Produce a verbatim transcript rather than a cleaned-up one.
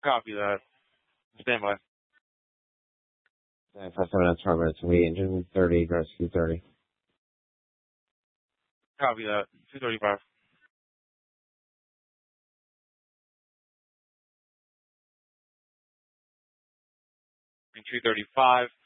Copy that. Stand by. nine five seven, that's twelve minutes away. Engine thirty, gross two thirty. Copy that. two thirty-five. And two thirty-five.